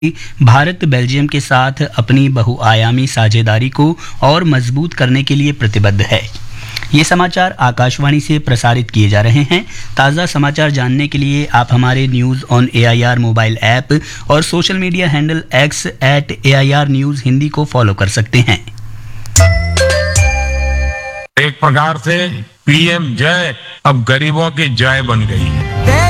Bharat Belgium के साथ अपनी बहुआयामी साझेदारी को और मजबूत करने के लिए प्रतिबद्ध है। ये समाचार आकाशवाणी से प्रसारित किए जा रहे हैं। ताज़ा समाचार जानने के लिए आप हमारे news on AIR mobile app और social media handle X @AIR News Hindi को फॉलो कर सकते हैं। एक प्रकार से PM जय अब गरीबों की जय बन गई है।